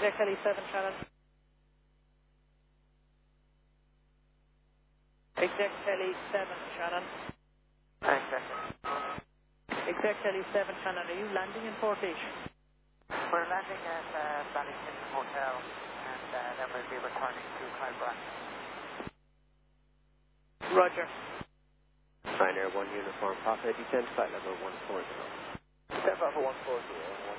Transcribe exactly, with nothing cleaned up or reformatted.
Exec Heli seven, Shannon. Exec Heli seven, Shannon. Exec. Exec Heli seven, Shannon. Are you landing in Portage? We're landing at uh, Ballyshannon Hotel, and uh, then we'll be returning to Kylebra. Roger. Ryanair one uniform, Papa, descend flight level one four zero. Step level one four zero.